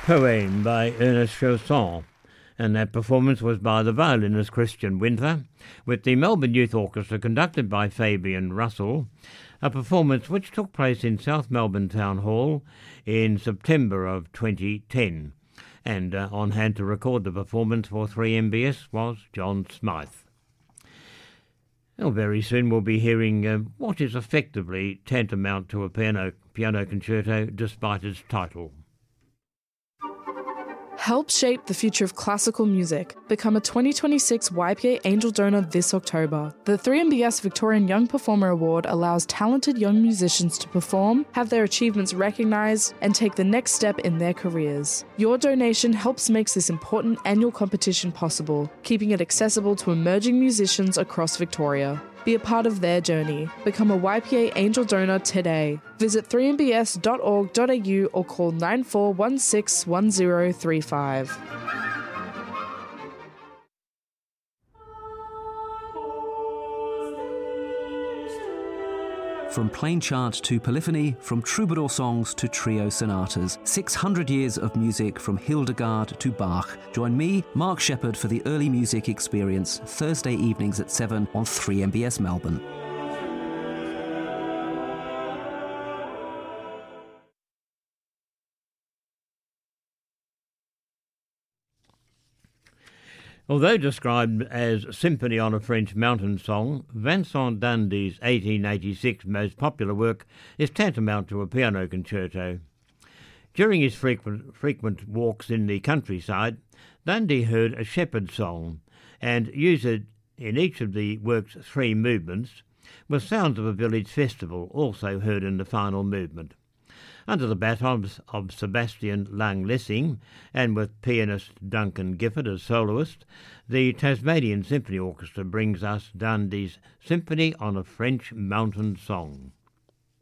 Poème by Ernest Chausson, and that performance was by the violinist Christian Winther, with the Melbourne Youth Orchestra conducted by Fabian Russell, a performance which took place in South Melbourne Town Hall in September of 2010. And on hand to record the performance for 3MBS was John Smythe. Well, very soon we'll be hearing what is effectively tantamount to a piano concerto despite its title. Help shape the future of classical music. Become a 2026 YPA Angel Donor this October. The 3MBS Victorian Young Performer Award allows talented young musicians to perform, have their achievements recognised, and take the next step in their careers. Your donation helps make this important annual competition possible, keeping it accessible to emerging musicians across Victoria. Be a part of their journey. Become a YPA Angel Donor today. Visit 3mbs.org.au or call 9416 1035. From plain chant to polyphony, from troubadour songs to trio sonatas, 600 years of music from Hildegard to Bach. Join me, Mark Shepherd, for the Early Music Experience, Thursday evenings at 7 on 3MBS Melbourne. Although described as Symphony on a French Mountain Song, Vincent Dundee's 1886 most popular work is tantamount to a piano concerto. During his frequent walks in the countryside, Dundee heard a shepherd song and used it in each of the work's three movements, with sounds of a village festival also heard in the final movement. Under the batons of Sebastian Lang-Lessing and with pianist Duncan Gifford as soloist, the Tasmanian Symphony Orchestra brings us Dundee's Symphony on a French Mountain Song.